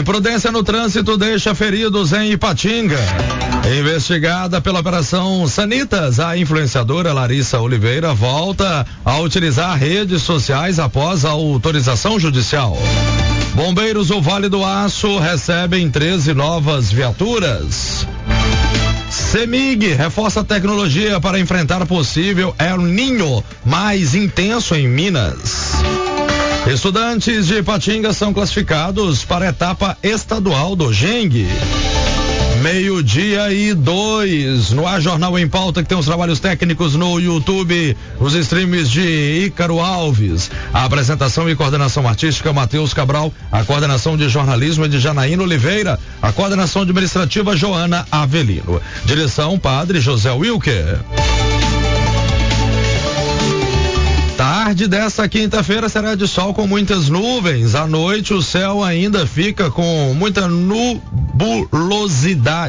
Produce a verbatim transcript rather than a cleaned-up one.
Imprudência no trânsito deixa feridos em Ipatinga. Investigada pela Operação Sanitas, a influenciadora Larissa Oliveira volta a utilizar redes sociais após a autorização judicial. Bombeiros do Vale do Aço recebem treze novas viaturas. CEMIG reforça a tecnologia para enfrentar possível El Niño mais intenso em Minas. Estudantes de Ipatinga são classificados para a etapa estadual do Geng. Meio-dia e dois, no Ar Jornal em Pauta, que tem os trabalhos técnicos no YouTube, os streams de Ícaro Alves, a apresentação e coordenação artística Matheus Cabral, a coordenação de jornalismo é de Janaína Oliveira, a coordenação administrativa Joana Avelino, direção Padre José Wilker. Tarde desta quinta-feira será de sol com muitas nuvens. À noite o céu ainda fica com muita nubulosidade.